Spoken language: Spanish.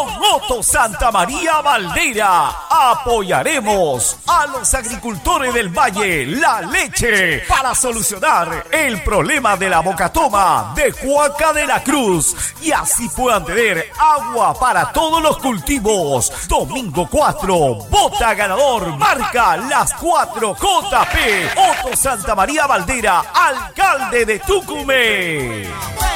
con Otto Santamaría Valdeira. Apoyaremos a los agricultores del Valle La Leche para solucionar el problema de la bocatoma de Huaca de la Cruz y así puedan tener agua para todos los cultivos. Domingo 4, vota ganador, marca las 4 JP. Otto Santamaría Valdeira, alcalde de Tucumán.